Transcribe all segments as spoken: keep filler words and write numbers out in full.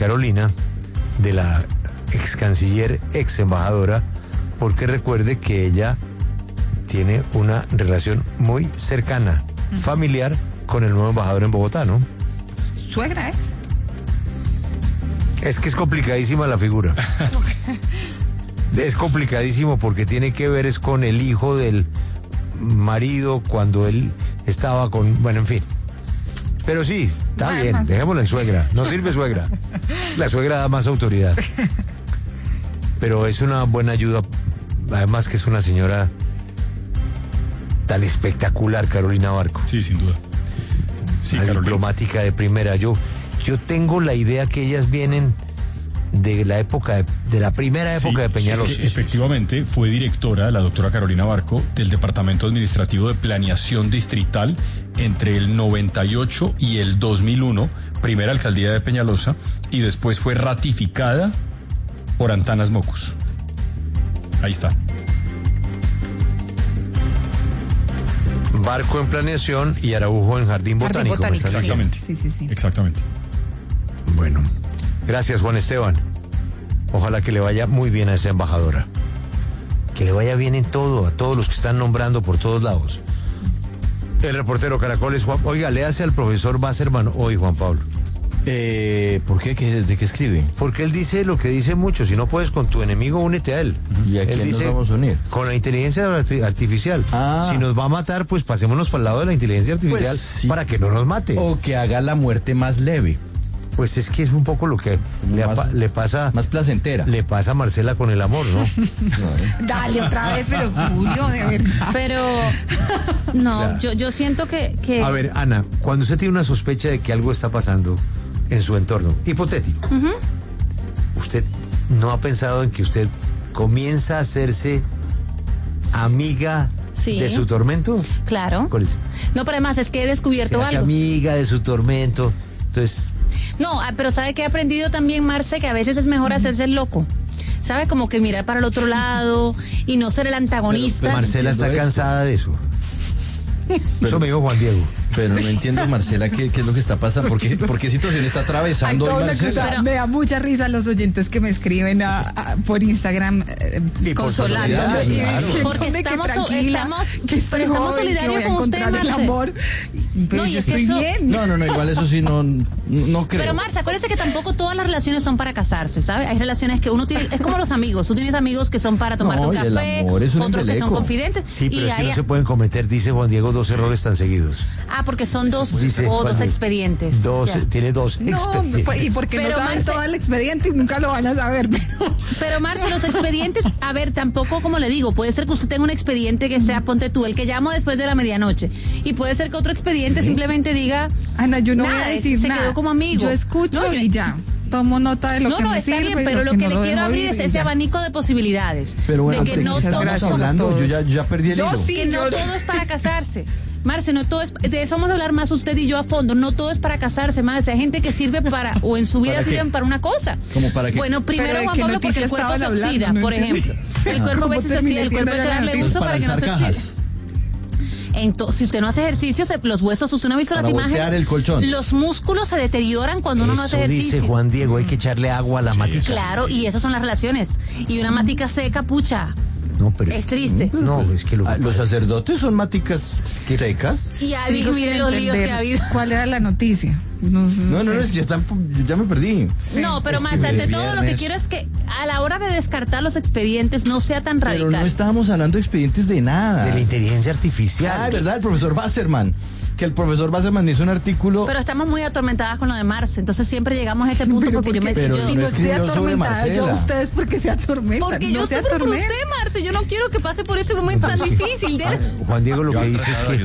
Carolina, de la ex canciller, ex embajadora, porque recuerde que ella tiene una relación muy cercana, uh-huh. familiar, con el nuevo embajador en Bogotá, ¿no? ¿Suegra es? Es que es complicadísima la figura. Es complicadísimo porque tiene que ver es con el hijo del marido cuando él estaba con... Bueno, en fin. Pero sí, está bueno, bien, dejémoslo en suegra. No sirve suegra. La suegra da más autoridad. Pero es una buena ayuda, además que es una señora tan espectacular, Carolina Barco. Sí, sin duda. Sí, una Carolina. Diplomática de primera. Yo, yo tengo la idea que ellas vienen de la época de, de la primera época sí, de Peñalosa. Es que efectivamente fue directora, la doctora Carolina Barco, del Departamento Administrativo de Planeación Distrital entre el noventa y ocho y el dos mil uno, primera alcaldía de Peñalosa, y después fue ratificada por Antanas Mocus. Ahí está. Barco en planeación y Araujo en jardín botánico. Jardín botánico, exactamente. Sí, sí, sí. Exactamente. Bueno, gracias, Juan Esteban. Ojalá que le vaya muy bien a esa embajadora. Que le vaya bien en todo, a todos los que están nombrando por todos lados. El reportero Caracol es Juan... Oiga, le hace al profesor Wasserman hoy, Juan Pablo. Eh, ¿Por qué? ¿Qué, ¿De qué escribe? Porque él dice lo que dice mucho. Si no puedes con tu enemigo, únete a él. ¿Y a él quién dice, nos vamos a unir? Con la inteligencia artificial. Ah. Si nos va a matar, pues pasémonos para el lado de la inteligencia artificial, pues, sí. para que no nos mate. O que haga la muerte más leve. Pues es que es un poco lo que le, más, le pasa... Más placentera. Le pasa a Marcela con el amor, ¿no? no Dale otra vez, pero Julio, de verdad. Pero, no, Claro. yo, yo siento que, que... A ver, Ana, cuando usted tiene una sospecha de que algo está pasando en su entorno, hipotético, uh-huh. ¿usted no ha pensado en que usted comienza a hacerse amiga sí. de su tormento? Claro. ¿Cuál es? No, pero además es que he descubierto Se hace algo. amiga de su tormento, entonces... No, pero ¿sabe qué he aprendido también, Marce? Que a veces es mejor hacerse el loco. ¿Sabe? Como que mirar para el otro lado y no ser el antagonista. Pero, pero Marcela está esto. cansada de eso. Pero, eso me dijo Juan Diego. Pero no entiendo, Marcela, qué, qué es lo que está pasando. ¿Por qué, por qué situación está atravesando hoy, Marcela? Cosa, me da mucha risa los oyentes que me escriben a, a, por Instagram eh, consolándome. Y claro. Porque estamos, que tranquila, estamos, que pero estamos joven, solidarios que voy a con usted, encontrar el Marce. amor. Pero No, y yo es que estoy eso- bien. No, no, no, igual eso sí no, no creo. Pero Marce, acuérdese que tampoco todas las relaciones son para casarse, ¿sabe? Hay relaciones que uno tiene, es como los amigos, tú tienes amigos que son para tomarte No, un y el café, amor es un otros que son embeleco. confidentes. Sí, pero y es que hay- no se pueden cometer, dice Juan Diego, dos errores tan seguidos. Ah, porque son dos, Dice o Juan dos Diego. expedientes. Dos, Ya. tiene dos No, expedientes. y porque Pero, no saben Marce- todo el expediente y nunca lo van a saber. Pero... Pero Marce, los expedientes, a ver, tampoco, como le digo, puede ser que usted tenga un expediente que sea, ponte tú, el que llamo después de la medianoche. Y puede ser que otro expediente ¿Sí? simplemente diga, Ana, yo no nada, voy a decir se nada. quedó como amigo. Yo escucho No, yo- y ya. Tomo nota de lo no, que no, me está sirve. bien, y pero lo que, no le lo quiero dejo abrir ir es y ese ya. abanico de posibilidades. Pero bueno, de que ¿de no qué todos estamos son hablando? todos. Yo ya, yo ya perdí el Yo hilo. sí. Que no yo- todo es para casarse. Marce, no todo es, de eso vamos a hablar más usted y yo a fondo. No todo es para casarse, Marce. Hay gente que sirve para, o en su vida ¿Para qué? sirven para una cosa. ¿Cómo para qué? Bueno, Pero primero ¿de Juan qué Pablo, porque noticia el cuerpo se estaban oxida, hablando? No por entendí. ejemplo. El cuerpo a ¿Cómo veces se terminé oxida, el cuerpo hay que siendo la darle noticia? uso para, para que no se alzar oxide. cajas. Entonces, si usted no hace ejercicio, se- los huesos, usted no ha visto Para las voltear imágenes. el colchón. Los músculos se deterioran cuando uno no hace Eso ejercicio. dice Juan Diego, hay que echarle agua a la matica. Claro, y eso son las relaciones. Y una matica seca, pucha, No, pero es triste. No, es que lo Ah, Los sacerdotes son maticas secas. Y ya Sigo mire sin los líos entender que ha habido. ¿Cuál era la noticia? No, No, no, sé. no, es que ya, están, ya me perdí. No, pero Es que más, ante de todo lo que viernes. quiero es que a la hora de descartar los expedientes no sea tan Pero radical. no estábamos hablando de expedientes de nada. de la inteligencia artificial. Ah, ¿verdad? El profesor Wasserman. Que el profesor Wasserman hizo un artículo. Pero estamos muy atormentadas con lo de Marce, entonces siempre llegamos a ese punto Pero porque yo me... pero yo- Si no no estoy escribió sobre atormentada, yo a Marcela. ustedes porque se atormentan. porque no yo se sufro por atormentan. usted, Marce, yo no quiero que pase por ese momento tan difícil. de- Juan Diego lo que dice es que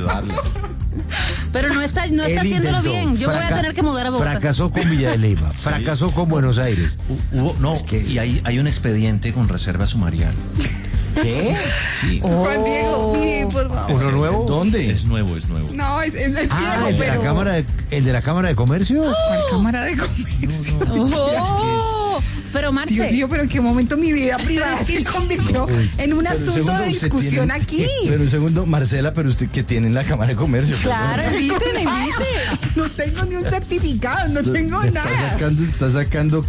Pero no está, no está él haciéndolo intentó, bien. Yo me voy a fraca- tener que mudar a Bogotá. Fracasó con Villa de Leyva, fracasó con Buenos Aires. Hubo, no, Es que- y hay, hay un expediente con reserva sumarial. ¿Qué? Sí. Juan Diego, mire, por favor. ¿Uno nuevo? ¿Dónde? Es nuevo, es nuevo. No, es, es, es Ah, viejo, el de, pero... la cámara de, el de la Cámara de Comercio. ¿Cuál cámara de comercio? Oh, pero Marce, Dios mío, pero en qué momento mi vida privada se convirtió en un Pero asunto segundo, de usted discusión tiene- aquí. Pero un segundo, Marcela, pero usted que tiene en la Cámara de Comercio. claro, perdón. inviten, inviten. No tengo ni un certificado, no tengo Está nada. sacando, está sacando